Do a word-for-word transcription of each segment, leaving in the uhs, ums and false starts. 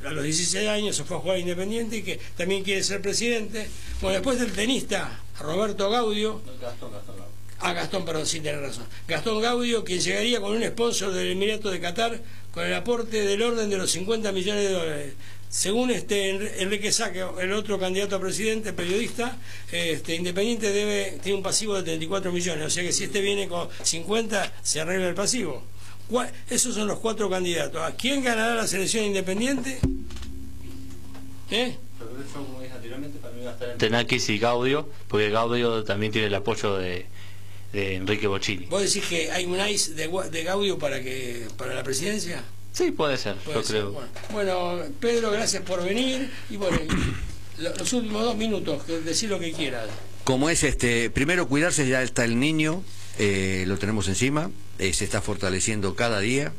a los dieciséis años se fue a jugar a Independiente y que también quiere ser presidente. Bueno, después del tenista Roberto Gaudio, Gastón, Gastón, Gastón. ah, Gastón, perdón, sí, tiene razón, Gastón Gaudio, quien llegaría con un sponsor del Emirato de Qatar con el aporte del orden de los cincuenta millones de dólares. Según este Enrique Saque, el otro candidato a presidente, periodista, este Independiente debe tiene un pasivo de treinta y cuatro millones, o sea que si este viene con cincuenta se arregla el pasivo. Esos son los cuatro candidatos. ¿A quién ganará la selección Independiente? ¿Eh? Yo, como dije anteriormente, para mí va a estar entre Nakis y Gaudio, porque Gaudio también tiene el apoyo de, de Enrique Bocchini. ¿Vos decís que hay un ice de, de Gaudio para que para la presidencia? Sí, puede ser, puede yo ser. creo. Bueno, bueno, Pedro, gracias por venir. Y bueno, los últimos dos minutos, decir lo que quieras. Como es este, primero cuidarse, ya está el niño, eh, lo tenemos encima, eh, se está fortaleciendo cada día.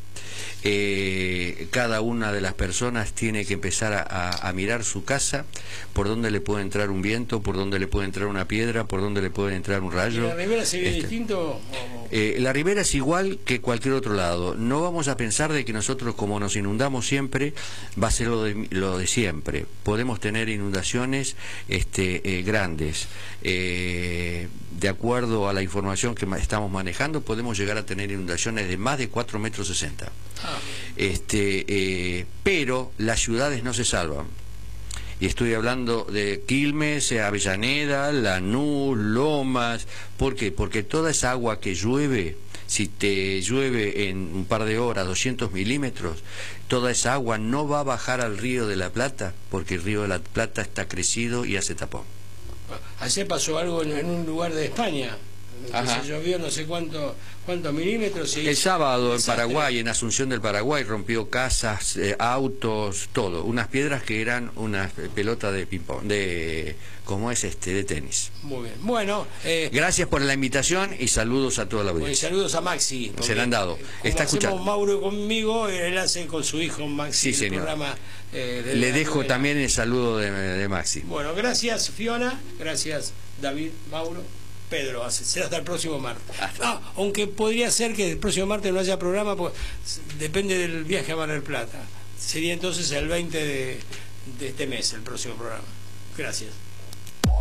Eh, cada una de las personas tiene que empezar a, a, a mirar su casa, por dónde le puede entrar un viento, por dónde le puede entrar una piedra, por dónde le puede entrar un rayo. ¿Y la ribera se ve este, distinto? Eh, la ribera es igual que cualquier otro lado. No vamos a pensar de que nosotros, como nos inundamos siempre, va a ser lo de, lo de siempre. Podemos tener inundaciones este, eh, grandes. Eh, de acuerdo a la información que estamos manejando, podemos llegar a tener inundaciones de más de cuatro metros sesenta. Ah. Este, eh, pero las ciudades no se salvan. Y estoy hablando de Quilmes, Avellaneda, Lanús, Lomas. ¿Por qué? Porque toda esa agua que llueve, si te llueve en un par de horas doscientos milímetros, toda esa agua no va a bajar al río de la Plata, porque el río de la Plata está crecido y hace tapón. Ayer pasó algo en, en un lugar de España, que se llovió no sé cuánto, cuántos milímetros. Y el sábado en Paraguay, Paraguay, en Asunción del Paraguay, rompió casas, eh, autos, todo. Unas piedras que eran una pelota de ping-pong, de, ¿cómo es este? De tenis. Muy bien. Bueno. Eh, Gracias por la invitación y saludos a toda la audiencia. Pues saludos a Maxi. Se la han dado. Está escuchando. Mauro conmigo, él hace con su hijo Maxi sí, el señor. programa. Eh, de Le la dejo novela. también el saludo de, de Maxi. Bueno, gracias Fiona, gracias David, Mauro. Pedro, será hasta el próximo martes. Ah, aunque podría ser que el próximo martes no haya programa, pues depende del viaje a Mar del Plata. Sería entonces el veinte de, de este mes el próximo programa. Gracias.